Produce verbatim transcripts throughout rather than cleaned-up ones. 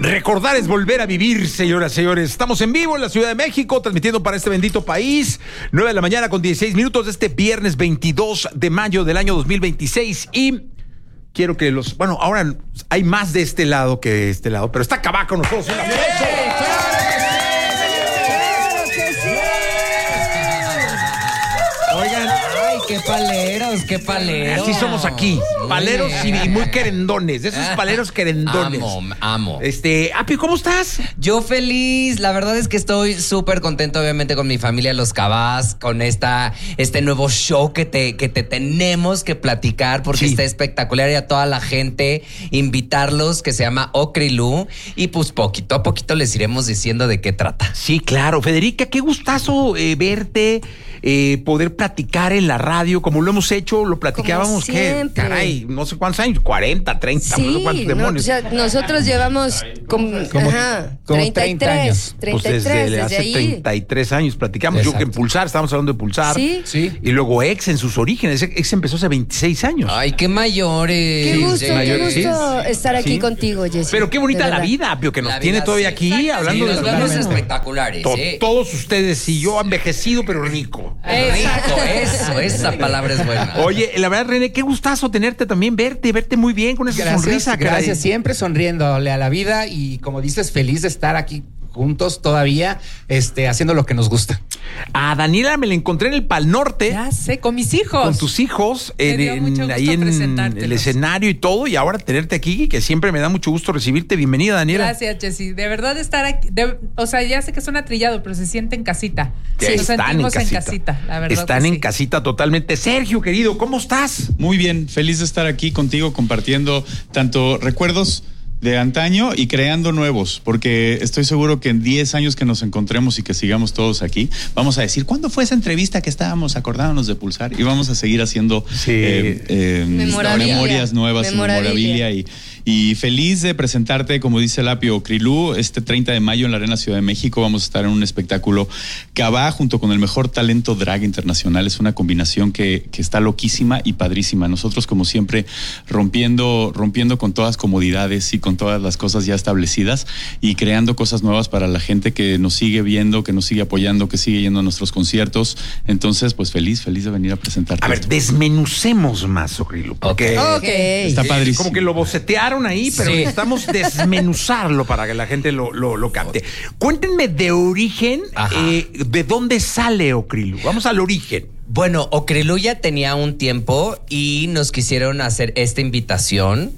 Recordar es volver a vivir, señoras y señores. Estamos en vivo en la Ciudad de México, transmitiendo para este bendito país. nueve de la mañana con dieciséis minutos de este viernes veintidós de mayo del año dos mil veintiséis. Y quiero que los... Bueno, ahora hay más de este lado que de este lado, pero está Cabá con nosotros. ¡Un aplauso! Oigan, ay, qué paleros, qué paleros. así somos aquí, paleros y, y muy querendones, de esos paleros querendones. Amo, amo. Este, Apio, ¿cómo estás? Yo feliz, la verdad es que estoy súper contento, obviamente, con mi familia Los Cabás, con esta, este nuevo show que te, que te tenemos que platicar, porque Sí. está espectacular, y a toda la gente invitarlos, que se llama Ocrilú, y pues poquito a poquito les iremos diciendo de qué trata. Sí, claro. Federica, qué gustazo eh, verte, eh, poder platicar en la radio, como lo hemos hecho, lo platicábamos, Como que siempre. caray, no sé cuántos años, cuarenta, treinta, no sé Sí, cuántos no, demonios. o sea, nosotros llevamos como, Como- ajá, como treinta y tres, treinta años. Pues treinta y tres, desde, desde hace ahí. treinta y tres años platicamos. Yo que en Exacto. Pulsar, estábamos hablando de Pulsar. Sí. Sí. Y luego Ex en sus orígenes. Ex empezó hace veintiséis años. Ay, qué mayores. Qué gusto, sí, qué mayor- gusto sí. estar aquí Sí. contigo, Jessy. Pero qué bonita de la verdad. vida, Apio, que nos La tiene vida, todavía sí, aquí sí, hablando nos de lo vemos mismo. espectaculares, To- ¿eh? Todos ustedes y yo envejecido, pero rico. Rico, eso, esa palabra es buena. Oye, la verdad, René, qué gustazo tenerte también, verte, verte muy bien con esa Gracias, sonrisa. caray. gracias. Siempre sonriéndole a la vida y, como dices, feliz de estar aquí juntos todavía, este, haciendo lo que nos gusta. A Daniela me la encontré en el Pal Norte. Ya sé, con mis hijos. Con tus hijos, Me en, dio en- mucho gusto ahí en presentártelos. el escenario y todo, y ahora tenerte aquí, que siempre me da mucho gusto recibirte. Bienvenida, Daniela. Gracias, Jessy. De verdad estar aquí. de- o sea, ya sé que suena trillado, pero se siente en casita. Ya Nos están en sentimos casita. en casita, la verdad. Están que en sí. casita totalmente. Sergio, querido, ¿cómo estás? Muy bien, feliz de estar aquí contigo compartiendo tanto recuerdos de antaño y creando nuevos, porque estoy seguro que en diez años que nos encontremos y que sigamos todos aquí, vamos a decir, ¿cuándo fue esa entrevista que estábamos acordándonos de Pulsar? Y vamos a seguir haciendo Sí. eh, eh, Memorabilia. memorias nuevas, Memorabilia. memorabilia y, y feliz de presentarte, como dice el Apio, Ocrilú, este treinta de mayo en la Arena Ciudad de México. Vamos a estar en un espectáculo Cabá junto con el mejor talento drag internacional. Es una combinación que, que está loquísima y padrísima. Nosotros, como siempre, rompiendo, rompiendo con todas comodidades y con todas las cosas ya establecidas y creando cosas nuevas para la gente que nos sigue viendo, que nos sigue apoyando, que sigue yendo a nuestros conciertos. Entonces, pues feliz, feliz de venir a presentarte. A ver, esto. desmenucemos más, Ocrilo, porque Ok. Está padrísimo. como que lo bocetearon ahí, pero Sí. necesitamos desmenuzarlo para que la gente lo, lo, lo capte. Cuéntenme de origen, Ajá. eh, ¿de dónde sale Ocrilo? Vamos al origen. Bueno, Ocrilú ya tenía un tiempo y nos quisieron hacer esta invitación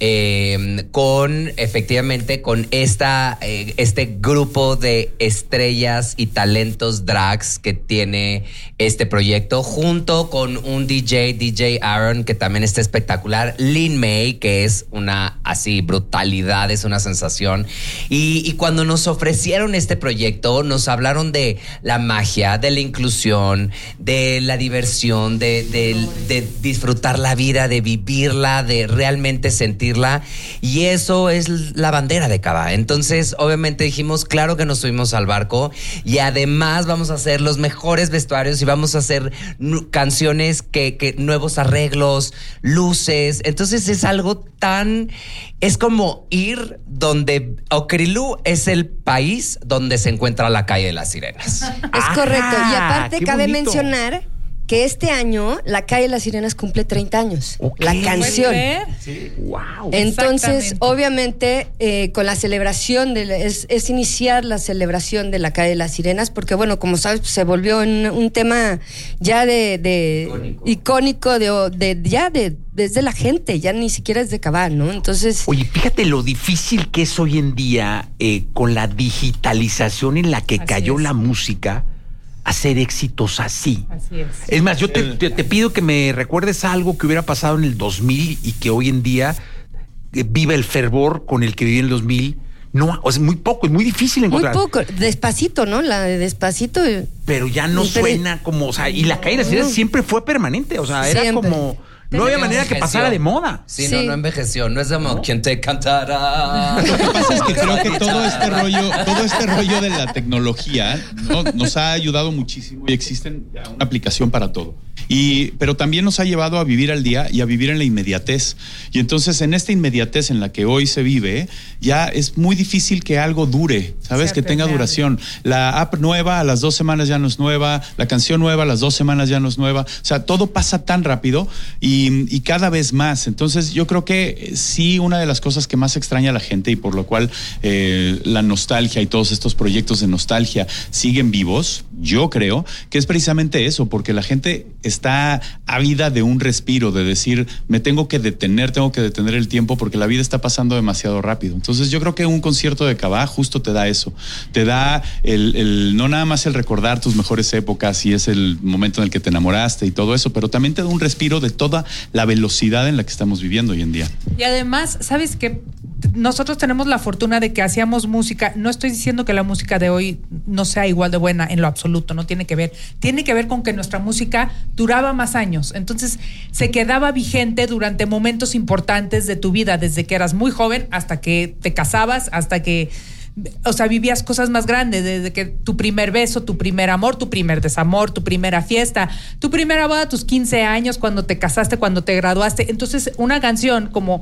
eh, con, efectivamente, con esta, eh, este grupo de estrellas y talentos drags que tiene este proyecto, junto con un D J, D J Aaron, que también está espectacular, Lin May, que es una así brutalidad, es una sensación. Y, y cuando nos ofrecieron este proyecto, nos hablaron de la magia, de la inclusión, de la diversión, de, de, de disfrutar la vida, de vivirla, de realmente sentirla. Y eso es la bandera de Cabá. Entonces, obviamente dijimos, claro que nos subimos al barco y además vamos a hacer los mejores vestuarios y vamos a hacer nu- canciones que, que nuevos arreglos, luces. Entonces es algo tan... Es como ir donde Ocrilú es el país donde se encuentra la calle de las sirenas. Es Ah, correcto. Y aparte qué cabe bonito. mencionar que este año la calle de las Sirenas cumple treinta años. Ok. La canción. ¿Puedes creer? Wow. Entonces, Exactamente. obviamente, eh, con la celebración, de la- es, es iniciar la celebración de la calle de las Sirenas, porque bueno, como sabes, se volvió un, un tema ya de, de Icónico. icónico, de, de ya de desde la gente, ya ni siquiera es de Cabá, ¿no? Entonces, Oye, fíjate lo difícil que es hoy en día eh, con la digitalización en la que Así cayó es. la música, hacer éxitos así. Así es. Es más, yo te, te- te pido que me recuerdes algo que hubiera pasado en el dos mil y que hoy en día eh, vive el fervor con el que viví en el dos mil. No, o sea, muy poco, es muy difícil muy encontrar. poco, despacito, ¿no? La de despacito. eh, Pero ya no Pero- suena como, o sea, y la caída de las Sirenas siempre fue permanente, o sea, era Siempre. como, no había manera que pasara de moda. Sí, Sí. no, no envejeció. No es como quien te cantará. Lo que pasa es que creo que todo este rollo, todo este rollo de la tecnología, ¿no? Nos ha ayudado muchísimo y existen ya una aplicación para todo. Y, pero también nos ha llevado a vivir al día y a vivir en la inmediatez. Y entonces en esta inmediatez en la que hoy se vive, ya es muy difícil que algo dure, ¿sabes? Que tenga duración. La app nueva a las dos semanas ya no es nueva, la canción nueva a las dos semanas ya no es nueva. O sea, todo pasa tan rápido y, y cada vez más. Entonces yo creo que sí, una de las cosas que más extraña a la gente y por lo cual eh, la nostalgia y todos estos proyectos de nostalgia siguen vivos, yo creo que es precisamente eso, porque la gente está ávida de un respiro, de decir, me tengo que detener, tengo que detener el tiempo porque la vida está pasando demasiado rápido. Entonces yo creo que un concierto de Cabá justo te da eso, te da el, el no nada más el recordar tus mejores épocas y es el momento en el que te enamoraste y todo eso, pero también te da un respiro de toda la velocidad en la que estamos viviendo hoy en día. Y además, ¿sabes qué? Nosotros tenemos la fortuna de que hacíamos música. No estoy diciendo que la música de hoy no sea igual de buena en lo absoluto, no tiene que ver. Tiene que ver con que nuestra música duraba más años. Entonces, se quedaba vigente durante momentos importantes de tu vida, desde que eras muy joven hasta que te casabas, hasta que, o sea, vivías cosas más grandes, desde que tu primer beso, tu primer amor, tu primer desamor, tu primera fiesta, tu primera boda, tus quince años, cuando te casaste, cuando te graduaste. Entonces, una canción como...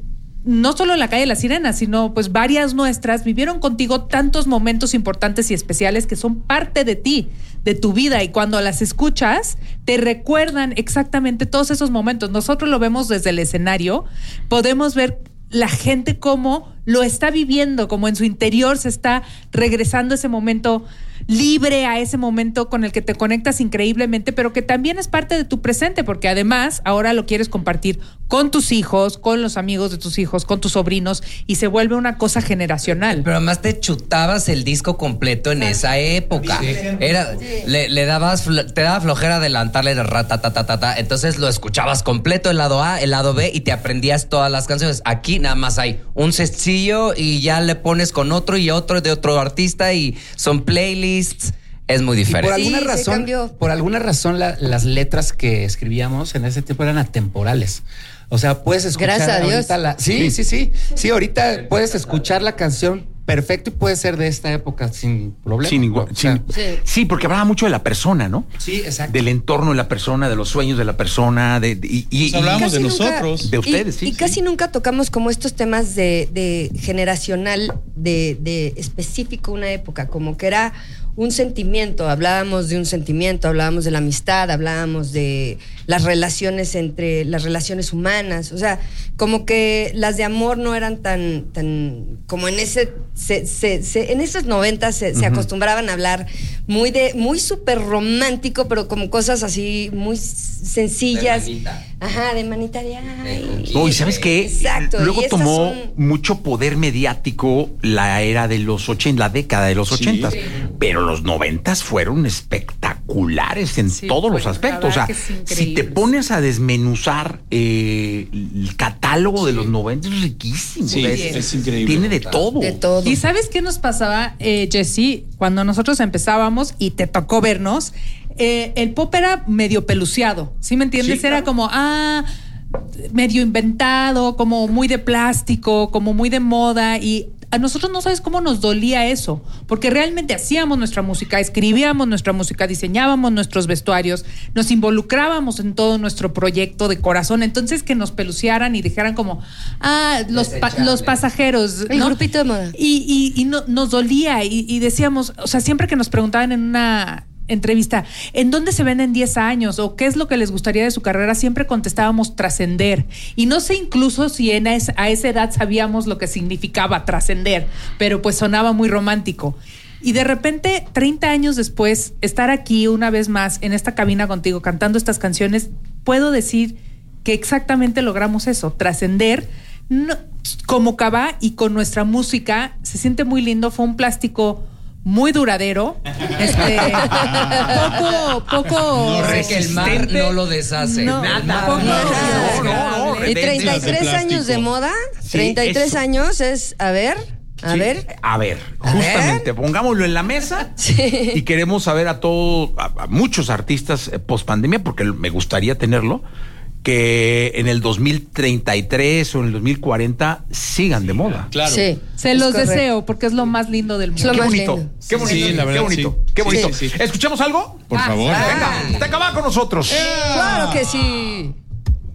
no solo La Calle de las Sirenas, sino pues varias nuestras vivieron contigo tantos momentos importantes y especiales que son parte de ti, de tu vida, y cuando las escuchas te recuerdan exactamente todos esos momentos. Nosotros lo vemos desde el escenario, podemos ver la gente cómo lo está viviendo, como en su interior se está regresando ese momento libre, a ese momento con el que te conectas increíblemente, pero que también es parte de tu presente, porque además ahora lo quieres compartir con tus hijos, con los amigos de tus hijos, con tus sobrinos, y se vuelve una cosa generacional. Pero además te chutabas el disco completo en esa época. Sí. Era, le, le dabas, te daba flojera adelantarle de ratatatatata, entonces lo escuchabas completo, el lado A, el lado B, y te aprendías todas las canciones. Aquí nada más hay un sencillo y ya le pones con otro y otro de otro artista y son playlists. Es muy diferente. Y por alguna Sí, razón, por alguna razón la, las letras que escribíamos en ese tiempo eran atemporales. O sea, puedes escuchar Gracias a Dios. La, sí, sí, sí. Sí, ahorita puedes escuchar la canción perfecto y puede ser de esta época sin problema. Sin ningún, o sea, sin- sí. sí, porque hablaba mucho de la persona, ¿no? Sí, exacto. Del entorno de la persona, de los sueños de la persona, de, de- y, y- Pues hablábamos y- de Casi nunca- nosotros. De ustedes, y, sí, Y sí. casi nunca tocamos como estos temas de, de generacional, de, de específico una época, como que era un sentimiento. Hablábamos de un sentimiento, hablábamos de la amistad, hablábamos de las relaciones entre las relaciones humanas. O sea, como que las de amor no eran tan, tan como en ese, se, se, se, en esos noventas se, uh-huh. se acostumbraban a hablar muy de, muy súper romántico, pero como cosas así muy sencillas. De manita. Ajá, de manita de ay. No, y ¿sabes qué? Exacto. Luego y estas tomó son... mucho poder mediático la era de los ochenta, la década de los Sí. ochentas. Sí. Pero los noventas fueron espectaculares en Sí, todos pues, los aspectos. O sea, la verdad que es si te increíble. pones a desmenuzar eh, el catálogo de los noventas, es riquísimo. Sí, es, es increíble. Tiene de todo. De todo. ¿Y sabes qué nos pasaba, eh, Jessy? Cuando nosotros empezábamos y te tocó vernos, eh, el pop era medio peluciado, ¿sí me entiendes? Sí, Era claro. como, ah, medio inventado, como muy de plástico, como muy de moda, y a nosotros no sabes cómo nos dolía eso, porque realmente hacíamos nuestra música, escribíamos nuestra música, diseñábamos nuestros vestuarios, nos involucrábamos en todo nuestro proyecto de corazón. Entonces que nos peluciaran y dijeran como, ah, los, pa- los pasajeros, El ¿no? grupito de moda. Y, y, y no, nos dolía y, y decíamos, o sea, siempre que nos preguntaban en una entrevista, ¿en dónde se ven en diez años? ¿O qué es lo que les gustaría de su carrera? Siempre contestábamos trascender. Y no sé incluso si en es, a esa edad sabíamos lo que significaba trascender, pero pues sonaba muy romántico. Y de repente, treinta años después, estar aquí una vez más en esta cabina contigo cantando estas canciones, puedo decir que exactamente logramos eso, trascender. No, como Cabá y con nuestra música, se siente muy lindo. Fue un plástico muy duradero, este, poco, poco No, que el mar resistente. no lo deshace. No, Nada. poco No, no, no, no, Y de- treinta y tres de años de plástico. moda, Sí, treinta y tres eso. años es, a ver, a Sí, ver. A ver, A justamente, pongámoslo en la mesa Sí. y queremos saber a todos, a, a muchos artistas eh, post pandemia, porque me gustaría tenerlo. que en el dos mil treinta y tres o en el dos mil cuarenta sigan de moda. Claro. Sí. Se es los correcto. deseo porque es lo más lindo del Es lo Qué mundo. más bonito, lindo. qué bonito, Sí, la qué verdad, bonito, sí. qué Sí, bonito. sí, sí. ¿Escuchamos algo? Por Ah, favor. ah. Venga, te acaba con nosotros. Claro que sí.